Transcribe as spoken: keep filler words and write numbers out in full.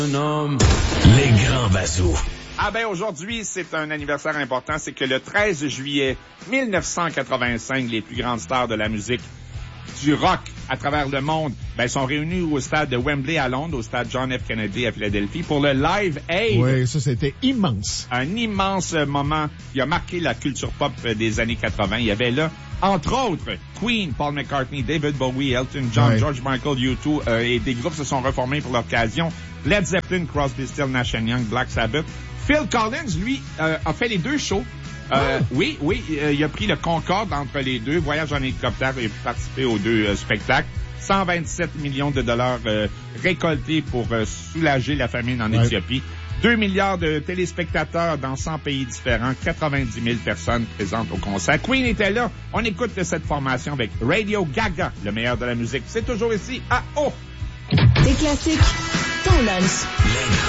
Un homme. Les grands bazous. Ah ben aujourd'hui, c'est un anniversaire important. C'est que le treize juillet mille neuf cent quatre-vingt-cinq, les plus grandes stars de la musique du rock à travers le monde, ben, sont réunis au stade de Wembley à Londres, au stade John F. Kennedy à Philadelphie pour le Live Aid. Oui, ça, c'était immense. Un immense moment qui a marqué la culture pop des années quatre-vingt. Il y avait là, entre autres, Queen, Paul McCartney, David Bowie, Elton John, ouais. George Michael, U deux, euh, et des groupes se sont reformés pour l'occasion. Led Zeppelin, Crosby, Stills, Nash and Young, Black Sabbath. Phil Collins, lui, euh, a fait les deux shows. Euh, oh. Oui, oui, euh, il a pris le Concorde entre les deux, voyage en hélicoptère et participé aux deux euh, spectacles. cent vingt-sept millions de dollars euh, récoltés pour euh, soulager la famine en ouais. Éthiopie. deux milliards de téléspectateurs dans cent pays différents, quatre-vingt-dix mille personnes présentes au concert. Queen était là. On écoute cette formation avec Radio Gaga, le meilleur de la musique. C'est toujours ici à O. Des classiques, ton lunch.